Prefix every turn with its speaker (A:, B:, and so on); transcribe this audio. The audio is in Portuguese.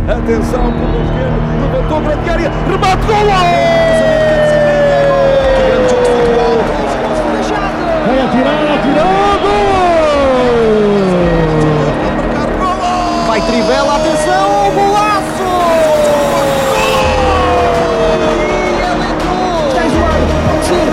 A: Atenção, com o esquerdo, levantou grande área, remate, golo!